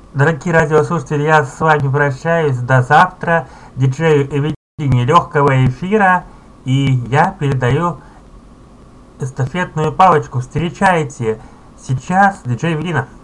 Дорогие радиослушатели, я с вами прощаюсь до завтра. Диджею Эвелине легкого эфира. И я передаю эстафетную палочку. Встречайте сейчас диджей Эвелина.